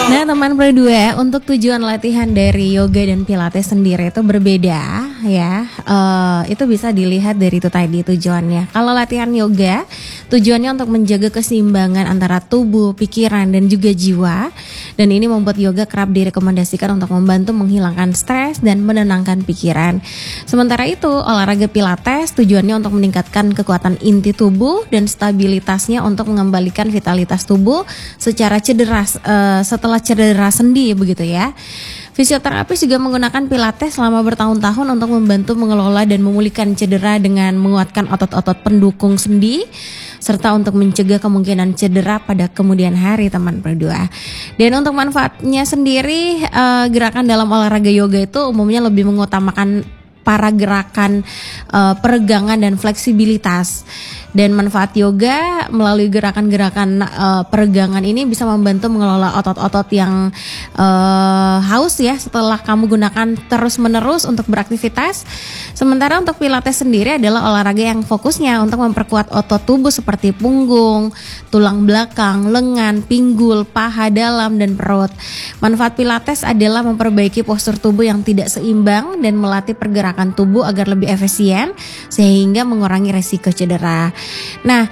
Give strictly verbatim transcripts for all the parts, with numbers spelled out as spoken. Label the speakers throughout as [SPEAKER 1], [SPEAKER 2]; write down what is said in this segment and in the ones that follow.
[SPEAKER 1] Nah teman berdua, untuk tujuan latihan dari yoga dan pilates sendiri itu berbeda ya. Uh, itu bisa dilihat dari itu tadi tujuannya. Kalau latihan yoga, tujuannya untuk menjaga keseimbangan antara tubuh, pikiran, dan juga jiwa. Dan ini membuat yoga kerap direkomendasikan untuk membantu menghilangkan stres dan menenangkan pikiran. Sementara itu, olahraga pilates tujuannya untuk meningkatkan kekuatan inti tubuh dan stabilitasnya untuk mengembalikan vitalitas tubuh secara cedera uh, setelah cedera sendi begitu ya. Fisioterapis juga menggunakan pilates selama bertahun-tahun untuk membantu mengelola dan memulihkan cedera dengan menguatkan otot-otot pendukung sendi serta untuk mencegah kemungkinan cedera pada kemudian hari teman berdua. Dan untuk manfaatnya sendiri, uh, gerakan dalam olahraga yoga itu umumnya lebih mengutamakan para gerakan uh, peregangan dan fleksibilitas. Dan manfaat yoga melalui gerakan-gerakan uh, peregangan ini bisa membantu mengelola otot-otot yang uh, haus ya setelah kamu gunakan terus-menerus untuk beraktivitas. Sementara untuk pilates sendiri adalah olahraga yang fokusnya untuk memperkuat otot tubuh seperti punggung, tulang belakang, lengan, pinggul, paha dalam, dan perut. Manfaat pilates adalah memperbaiki postur tubuh yang tidak seimbang dan melatih pergerakan tubuh agar lebih efisien sehingga mengurangi resiko cedera. Nah,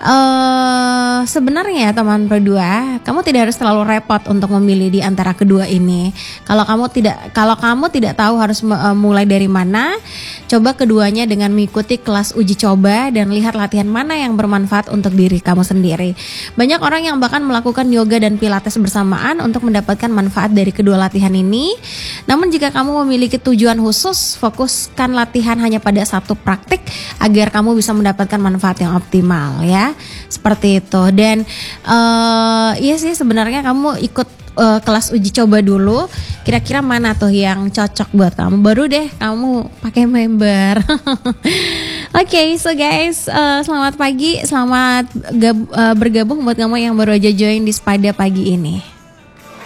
[SPEAKER 1] uh, sebenarnya teman berdua, kamu tidak harus terlalu repot untuk memilih di antara kedua ini. Kalau kamu tidak, kalau kamu tidak tahu harus uh, mulai dari mana, coba keduanya dengan mengikuti kelas uji coba dan lihat latihan mana yang bermanfaat untuk diri kamu sendiri. Banyak orang yang bahkan melakukan yoga dan pilates bersamaan untuk mendapatkan manfaat dari kedua latihan ini. Namun jika kamu memiliki tujuan khusus, fokuskan latihan hanya pada satu praktik agar kamu bisa mendapatkan manfaat yang optimal ya, seperti itu. Dan uh, iya sih sebenarnya kamu ikut uh, kelas uji coba dulu, kira-kira mana tuh yang cocok buat kamu, baru deh kamu pakai member. Oke, okay, so guys, uh, selamat pagi, selamat gab- uh, bergabung buat kamu yang baru aja join di Spada pagi ini.